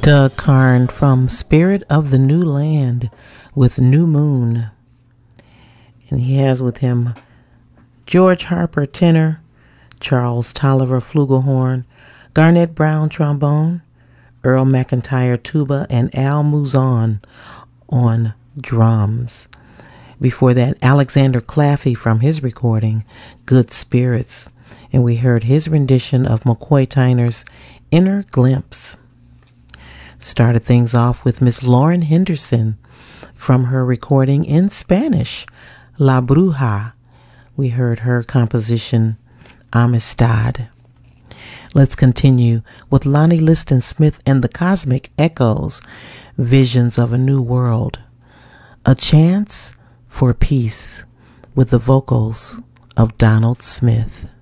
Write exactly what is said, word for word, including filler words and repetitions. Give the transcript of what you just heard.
Doug Karn from Spirit of the New Land with New Moon. And he has with him George Harper tenor, Charles Tolliver flugelhorn, Garnett Brown trombone, Earl McIntyre tuba, and Al Mouzon on drums. Before that, Alexander Claffey from his recording, Good Spirits. And we heard his rendition of McCoy Tyner's Inner Glimpse. Started things off with Miss Lauren Henderson from her recording in Spanish, La Bruja. We heard her composition, Amistad. Let's continue with Lonnie Liston Smith and the Cosmic Echoes, Visions of a New World. A Chance for Peace with the vocals of Donald Smith.